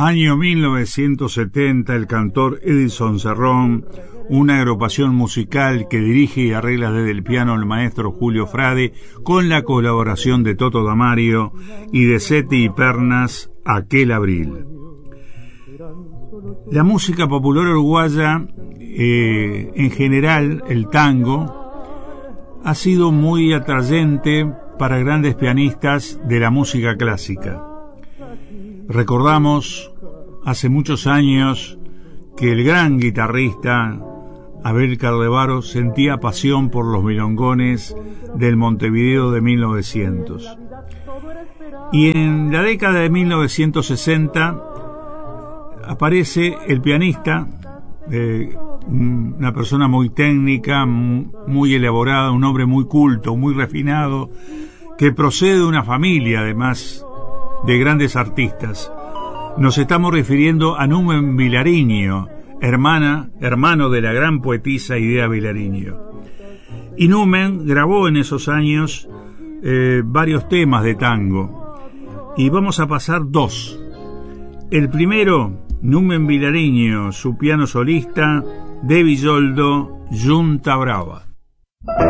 Año 1970, el cantor Edison Serrón, una agrupación musical que dirige y arregla desde el piano el maestro Julio Frade, con la colaboración de Toto Damario y de Seti y Pernas, Aquel Abril. La música popular uruguaya, en general el tango, ha sido muy atrayente para grandes pianistas de la música clásica. Recordamos hace muchos años que el gran guitarrista Abel Carlevaro sentía pasión por los milongones del Montevideo de 1900. Y en la década de 1960 aparece el pianista, una persona muy técnica, muy elaborada, un hombre muy culto, muy refinado, que procede de una familia además de grandes artistas. Nos estamos refiriendo a Numen Vilariño, hermano de la gran poetisa Idea Vilariño. Y Numen grabó en esos años varios temas de tango, y vamos a pasar dos. El primero, Numen Vilariño, su piano solista, de Villoldo, Yunta Brava.